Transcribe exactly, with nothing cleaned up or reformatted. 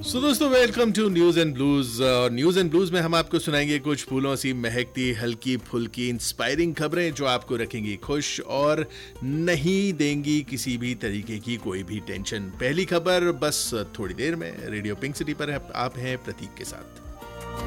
सो दोस्तों, welcome to news and blues. और news and blues में हम आपको सुनाएंगे कुछ फूलों सी महकती हल्की फुल्की इंस्पायरिंग खबरें जो आपको रखेंगी खुश और नहीं देंगी किसी भी तरीके की कोई भी टेंशन। पहली खबर बस थोड़ी देर में। रेडियो पिंक सिटी पर आप हैं प्रतीक के साथ।